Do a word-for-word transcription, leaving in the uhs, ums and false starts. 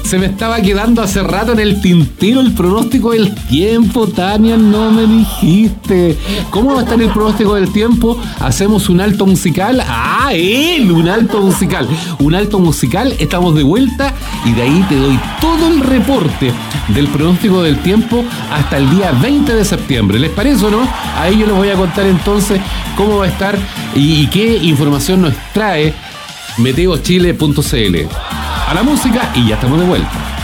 Se me estaba quedando hace rato en el tintero el pronóstico del tiempo, Tania, no me dijiste. ¿Cómo va a estar el pronóstico del tiempo? ¿Hacemos un alto musical? ¡Ah, él! Un alto musical. Un alto musical, estamos de vuelta y de ahí te doy todo el reporte del pronóstico del tiempo hasta el día veinte de septiembre. ¿Les parece o no? Ahí yo les voy a contar entonces cómo va a estar y, y qué información nos trae meteo chile punto c l. A la música y ya estamos de vuelta.